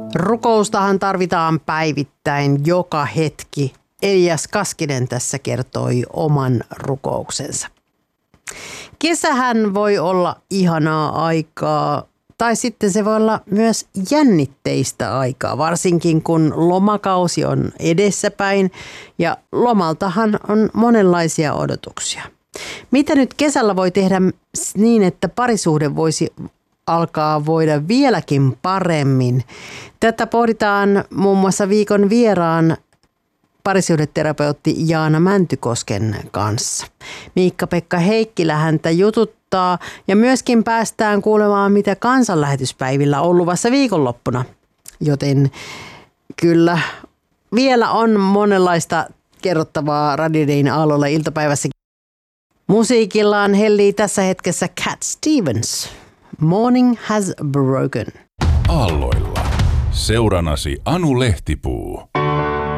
Rukoustahan tarvitaan päivittäin joka hetki. Elias Kaskinen tässä kertoi oman rukouksensa. Kesähän voi olla ihanaa aikaa, tai sitten se voi olla myös jännitteistä aikaa, varsinkin kun lomakausi on edessäpäin ja lomaltahan on monenlaisia odotuksia. Mitä nyt kesällä voi tehdä niin, että parisuhde voisi alkaa voida vieläkin paremmin? Tätä pohditaan muun muassa viikon vieraan parisuhdeterapeutti Jaana Mäntykosken kanssa. Miikka-Pekka Heikkilä häntä jututtaa ja myöskin päästään kuulemaan, mitä kansanlähetyspäivillä on luvassa viikonloppuna. Joten kyllä vielä on monenlaista kerrottavaa Radio Dayn aalloilla iltapäivässä. Musiikillaan hellii tässä hetkessä Cat Stevens. Morning has broken. Aalloilla. Seuranasi Anu Lehtipuu.